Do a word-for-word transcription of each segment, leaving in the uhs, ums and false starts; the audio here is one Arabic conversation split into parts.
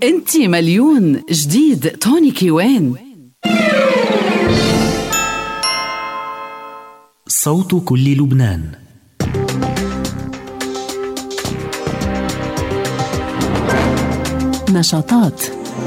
انتي مليون جديد توني كيوان. صوت كل لبنان. نشاطات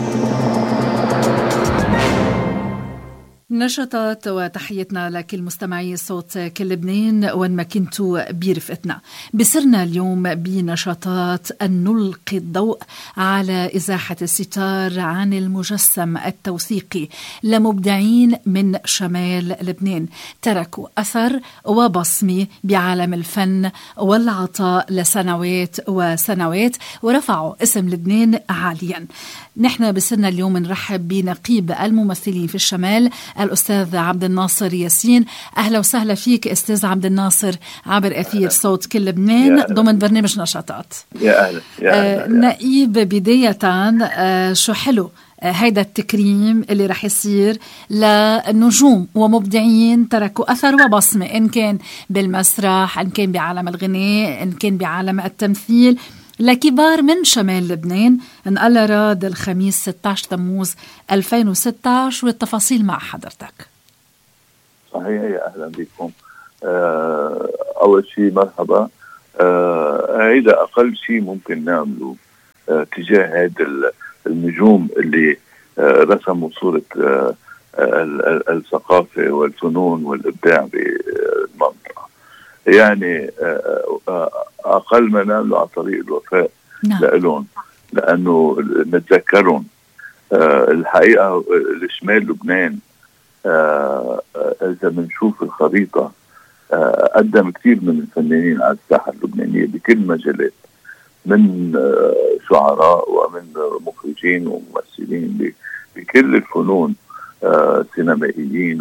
نشاطات وتحيتنا لكل مستمعي صوت كل لبنان وين ما كنتوا برفقتنا. بصرنا اليوم بنشاطات أن نلقي الضوء على إزاحة الستار عن المجسم التوثيقي لمبدعين من شمال لبنان تركوا أثر وبصمة بعالم الفن والعطاء لسنوات وسنوات ورفعوا اسم لبنان عاليا. نحن بصرنا اليوم نرحب بنقيب الممثلين في الشمال الأستاذ عبد الناصر ياسين. أهلا وسهلا فيك أستاذ عبد الناصر عبر أثير صوت كل لبنان ضمن برنامج نشاطات. يا أهلا, يا أهلا. آه نقيب بداية آه شو حلو آه هيدا التكريم اللي رح يصير لنجوم ومبدعين تركوا أثر وبصمة، إن كان بالمسرح، إن كان بعالم الغناء، إن كان بعالم التمثيل، لكبار من شمال لبنان. انقل راد الخميس ستة عشر تموز ألفين وستة عشر والتفاصيل مع حضرتك. صحيح، يا أهلا بكم. آه أول شيء مرحبا. هيدا آه أقل شيء ممكن نعمله آه تجاه هيدا النجوم اللي آه رسموا صورة آه الثقافة والفنون والإبداع بالمنطقة. يعني آه آه أقل ما نعمله على طريق الوفاء نعم. لألون، لأنه نتذكرهم. آه الحقيقة الشمال لبنان آه إذا بنشوف الخريطة آه قدم كثير من الفنانين على الساحة اللبنانية بكل مجالات، من آه شعراء ومن مخرجين وممثلين بكل الفنون، آه سينمائيين.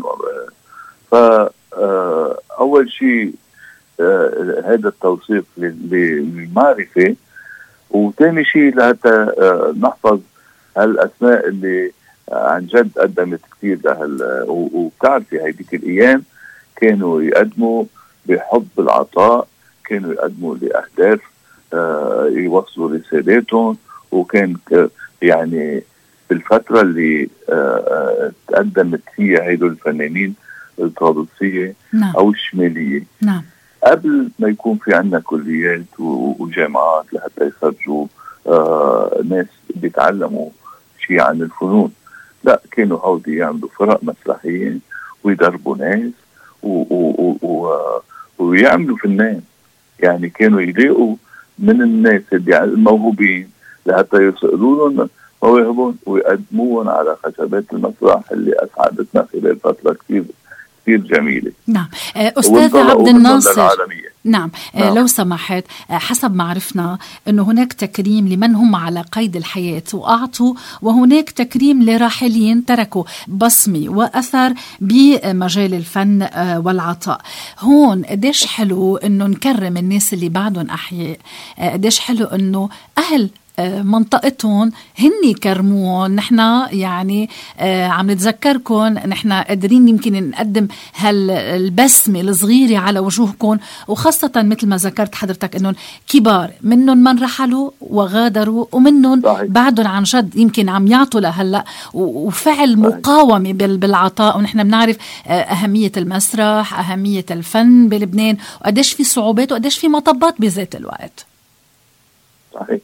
فأول شيء آه هذا التوثيق للمعرفة، وثاني شيء لحتى آه نحفظ هالأسماء اللي آه عن جد قدمت كثير لهال. وبتعرفي هيديك الأيام كانوا يقدموا بحب العطاء، كانوا يقدموا لأهداف آه يوصلوا رسالاتهم، وكان يعني بالفترة اللي آه تقدمت فيها هيدول الفنانين الطرابلسية نعم. أو الشمالية نعم. قبل ما يكون في عندنا كليات وجامعات لحتى يخرجوا آه ناس بيتعلموا شيء عن الفنون، لا كانوا هودي يعملوا فرق مسرحيين ويدربوا ناس و و و ويعملوا فنان. يعني كانوا يلاقوا من الناس اللي الموهوبين لحتى يسألوا لهم مواهبهم ويقدموهم على خشبات المسرح اللي أسعدتنا خلال فترة كثير كثير جميلة. نعم أستاذ عبد الناصر. نعم, نعم. لو سمحت، حسب ما عرفنا أنه هناك تكريم لمن هم على قيد الحياة وأعطوا، وهناك تكريم لراحلين تركوا بصمة وأثر بمجال الفن والعطاء. هون قديش حلو أنه نكرم الناس اللي بعدهم أحياء، قديش حلو أنه أهل منطقتهم هن كرموهم. نحنا يعني آه عم نتذكركم، نحنا قادرين يمكن نقدم هالبسمة الصغيرة على وجوهكم، وخاصة مثل ما ذكرت حضرتك انهم كبار منهم من رحلوا وغادروا، ومنهم بعدهم عن جد يمكن عم يعطوا لهلا وفعل مقاومة بالعطاء. ونحن بنعرف آه أهمية المسرح، أهمية الفن بلبنان، وقديش في صعوبات وقديش في مطبات بذات الوقت. صحيح.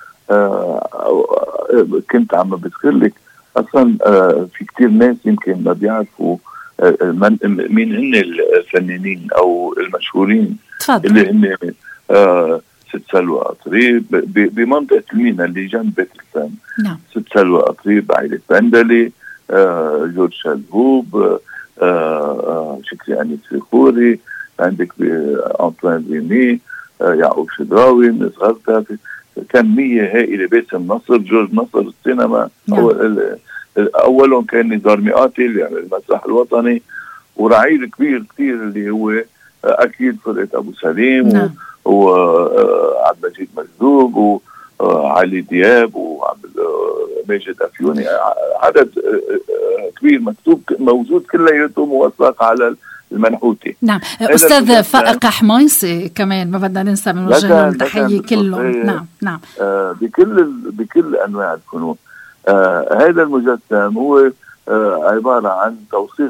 آه كنت عم بذكر لك اصلا آه في كتير ناس يمكن ما بيعرفوا آه من مين هن الفنانين او المشهورين تفضل. اللي هن آه ست سلوى قطريب بمنطقة المينا اللي جنب بيت الفن. نعم. ست سلوى قطريب، عائلة بندلي، آه جورج شلهوب، آه آه شكري أنيس فخوري، عندك أنطوان ريمي، آه يعقوب شدراوي من صغرتها، كمية هائلة، باسم نصر، جورج نصر السينما. نعم. أولهم كان نزار مقاتل يعني المسرح الوطني، ورعيل كبير كتير اللي هو أكيد فرقة أبو سليم. نعم. وعبد المجيد مجذوب وعلي دياب وماجد أفيوني، عدد كبير مكتوب موجود كلياته موثق على المنحوتة. نعم. أستاذ فائق حميصي كمان ما بدنا ننسى من وجه لهم تحية كلهم. نعم نعم. آه بكل بكل أنواع الفنون. آه هذا المجسم هو آه عبارة عن توثيق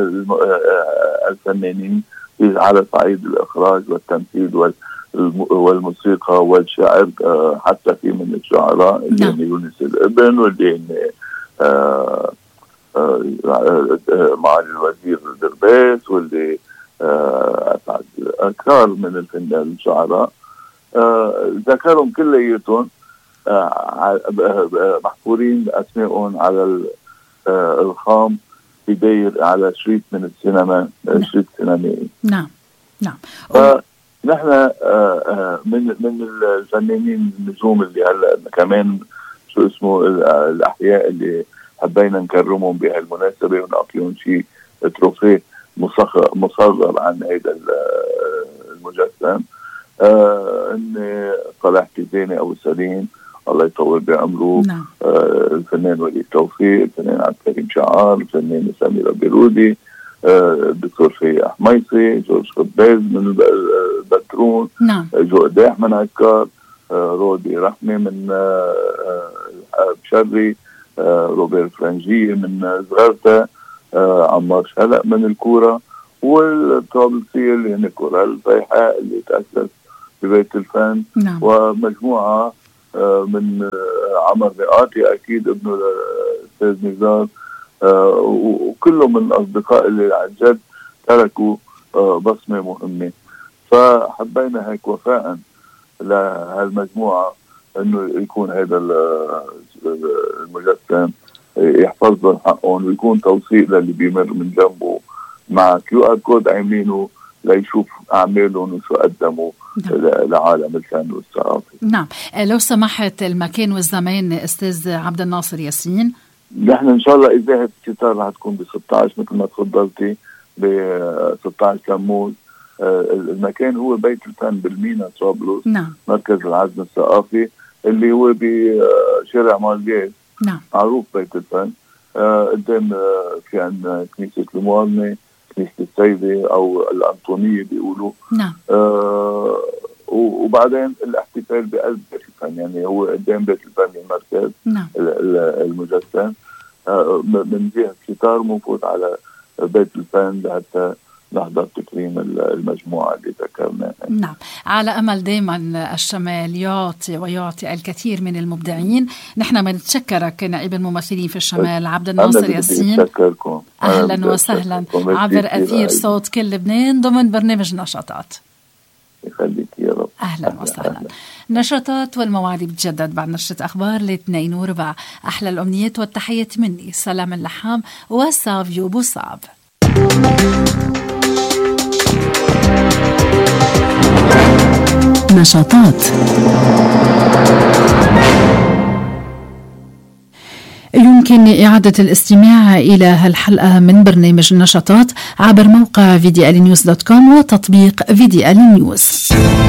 الفنانين على صعيد الإخراج والتمثيل والموسيقى والشعر. آه حتى في من الشعراء اللي نعم. يونس الابن واللي آه آه آه معالي الوزير دربيس واللي آه أكثر من الفنانين الشعراء آه ذكرهم كلياتهم آه محفورين أسمائهم على آه الخام في داير على شريط من السينما. نعم. شريط سينمائي. نعم نعم. فنحن آه آه من من الفنانين النجوم اللي هلا كمان شو اسمه الأحياء اللي حبينا نكرمهم بهالمناسبة ونعطيهم شيء تروفيه مصغر عن هذا المجسم. آه ان صلاح تيزاني أبو سليم الله يطول بعمره. نعم. آه الفنان وليد توفيق، الفنان عبد الكريم شعار، الفنان سميرة بيرودي، آه الدكتور فايق حميصي، جورج خباز من البترون. نعم. جو داح من عكار، آه رودي رحمة من آه بشري، آه روبير فرنجية من زغرتا، آه عمار شهلق من الكورة، والطابلسية اللي هن كورال الفيحاء اللي تأسس ببيت الفن. نعم. ومجموعة آه من آه عمر رئاتي أكيد ابنه الأستاذ نزار، آه وكلهم من الأصدقاء اللي عن جد تركوا آه بصمة مهمة. فحبينا هيك وفاء لهالمجموعة انه يكون هذا المجسم يحفظ لهم حقهم ويكون توثيق للي بيمر من جنبه مع كيو ار كود عاملينه ليشوف اعمالهم وشو قدموا. نعم. لعالم الفن والثقافه. نعم. لو سمحت المكان والزمان استاذ عبد الناصر ياسين. نحن ان شاء الله اذاعه الستار رح تكون ب ستة عشر مثل ما تفضلتي ب ستة عشر تموز. المكان هو بيت الفن بالمينا طرابلس. نعم. مركز العزم الثقافي اللي هو بشارع مالجيز. نعم. معروف بيت الفن. آه قدام آه في عندنا كنيسة الموالنة، كنيسة السيدة أو الأنطونية بيقولوا. نعم. آه وبعدين الاحتفال بقلب بيت الفن، يعني هو قدام بيت الفن المركز. نعم. المجسم آه من جهة ستار منفوت على بيت الفن لحتى نحضر تكريم المجموعة اللي ذكرناها. نعم. على أمل دائما الشمال يعطي ويعطي الكثير من المبدعين. نحن بنتشكرك نائب الممثلين في الشمال عبد الناصر ياسين. أهلا وسهلا عبر أثير صوت كل لبنان ضمن برنامج نشاطات. يخليك يا رب. أهلا وسهلا. نشاطات والمواعيد بتجدد بعد نشرة أخبار لاثنين وربع. أحلى الأمنيات والتحيات مني سلام اللحام وسافيو بوصاب. نشاطات. يمكن إعادة الاستماع إلى هالحلقة من برنامج النشاطات عبر موقع في دي إل نيوز دوت كوم وتطبيق في دي إل نيوز.